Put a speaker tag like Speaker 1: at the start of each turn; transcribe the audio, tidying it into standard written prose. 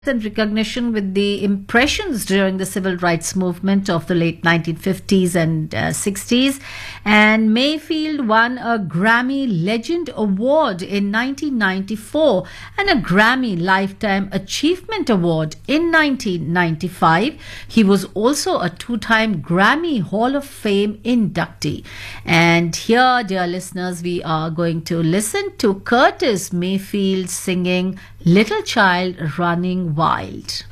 Speaker 1: and recognition with the impressions during the civil rights movement of the late 1950s and 60s. And Mayfield won a Grammy Legend Award in 1994 and a Grammy Lifetime Achievement Award in 1995. He was also a two-time Grammy Hall of Fame inductee. And here, dear listeners, we are going to listen to Curtis Mayfield singing Little Child Running Wild.